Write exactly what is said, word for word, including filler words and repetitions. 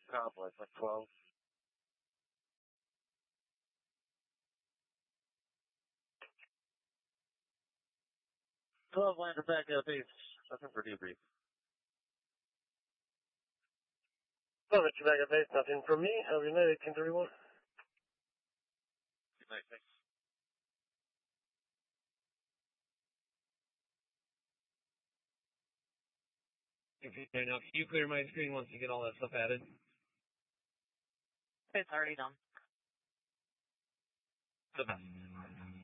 complex, like twelve. twelve lander back up base. Nothing for debrief. twelve, it's back up base. Nothing from me. Have a good night, eighteen thirty-one. Good night, thanks. Okay, now can you clear my screen once you get all that stuff added? It's already done. The best.